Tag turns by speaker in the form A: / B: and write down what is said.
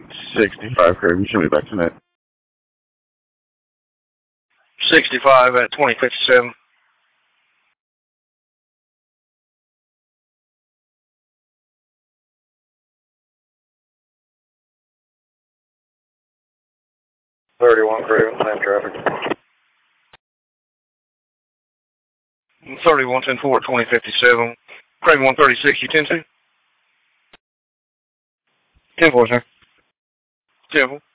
A: 65, Craig. You should be back tonight.
B: 65 at 2057.
C: Craig, same traffic.
B: 31, 10 4, 2057. Craig 136, you 10 2? 10 4, sir. 10 4.